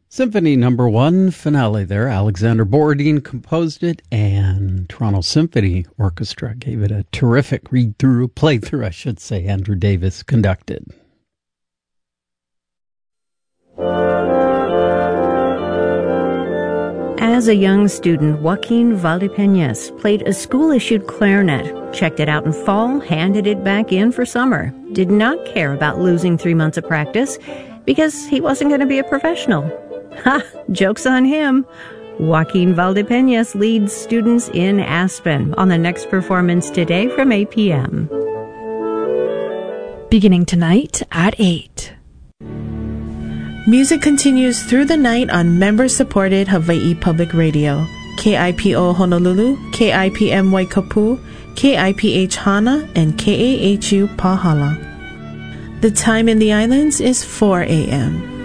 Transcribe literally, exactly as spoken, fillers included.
Symphony number one, finale there. Alexander Borodin composed it, and Toronto Symphony Orchestra gave it a terrific read-through, playthrough, I should say. Andrew Davis conducted. As a young student, Joaquin Valdepeñas played a school-issued clarinet, checked it out in fall, handed it back in for summer, did not care about losing three months of practice because he wasn't going to be a professional. Ha! Joke's on him. Joaquin Valdepeñas leads students in Aspen on the next performance today from eight p.m. Beginning tonight at eight. Music continues through the night on member-supported Hawaii Public Radio. K I P O Honolulu, K I P M Waikapu, K I P H Hana, and K A H U Pahala. The time in the islands is four a.m.